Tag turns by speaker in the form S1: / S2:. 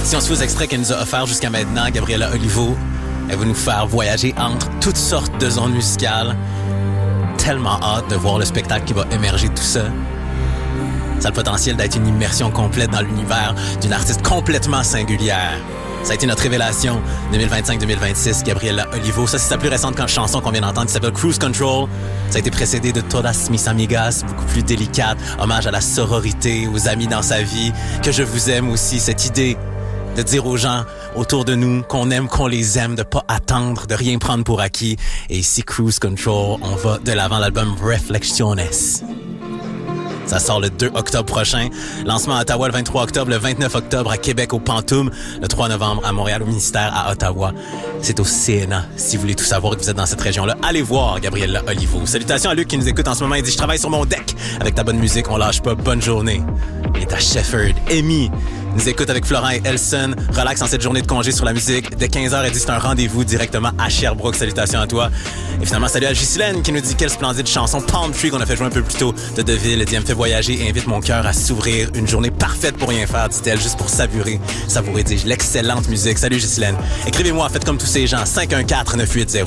S1: Si on se fait aux extraits qu'elle nous a offerts jusqu'à maintenant, Gabriella Olivo, elle va nous faire voyager entre toutes sortes de zones musicales. Tellement hâte de voir le spectacle qui va émerger de tout ça. Ça a le potentiel d'être une immersion complète dans l'univers d'une artiste complètement singulière. Ça a été notre révélation 2025-2026, Gabriella Olivo. Ça, c'est sa plus récente chanson qu'on vient d'entendre qui s'appelle Cruise Control. Ça a été précédé de Todas Mis Amigas, beaucoup plus délicate, hommage à la sororité, aux amis dans sa vie, que je vous aime aussi. Cette idée de dire aux gens autour de nous qu'on aime, qu'on les aime, de pas attendre, de rien prendre pour acquis. Et ici, Cruise Control, on va de l'avant l'album Reflexiones. Ça sort le 2 octobre prochain. Lancement à Ottawa le 23 octobre, le 29 octobre à Québec au Pantoum, le 3 novembre à Montréal au Ministère à Ottawa. C'est au CNA. Si vous voulez tout savoir et que vous êtes dans cette région-là, allez voir Gabriella Olivo. Salutations à Luc qui nous écoute en ce moment. Il dit « Je travaille sur mon deck avec ta bonne musique, on lâche pas. Bonne journée. » Il est à Shefford. Amy nous écoute avec Florent et Elson. Relax en cette journée de congé sur la musique. Dès 15h, elle dit c'est un rendez-vous directement à Sherbrooke. Salutations à toi. Et finalement, salut à Ghislaine qui nous dit quelle splendide chanson Palm Tree qu'on a fait jouer un peu plus tôt de Deville. Elle dit, elle me fait voyager et invite mon cœur à s'ouvrir. Une journée parfaite pour rien faire, dit-elle, juste pour savourer, dis-je, l'excellente musique. Salut Ghislaine. Écrivez-moi, faites comme tous ces gens. 514-980-1023.